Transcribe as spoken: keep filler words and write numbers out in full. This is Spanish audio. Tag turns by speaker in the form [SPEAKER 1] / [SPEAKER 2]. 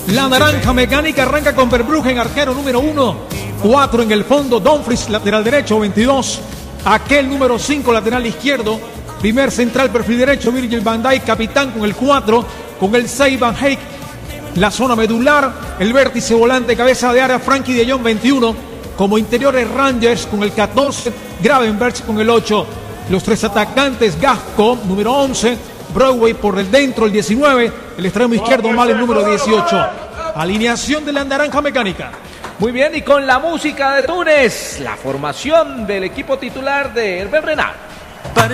[SPEAKER 1] La naranja mecánica arranca con Verbruggen, arquero número uno. cuatro en el fondo, Dumfries, lateral derecho, veintidós. Aquel número cinco, lateral izquierdo. Primer central, perfil derecho, Virgil van Dijk, capitán con el cuatro. Con el seis, Van Eyck. La zona medular, el vértice volante, cabeza de área, Frankie de Jong, veintiuno. Como interiores, Rangers con el catorce. Gravenberch con el ocho. Los tres atacantes, Gasco, número once. Broadway por el dentro, el diecinueve. El extremo izquierdo, Mal, el número dieciocho. Alineación de la naranja mecánica.
[SPEAKER 2] Muy bien, y con la música de Túnez, la formación del equipo titular de Hervé Renard.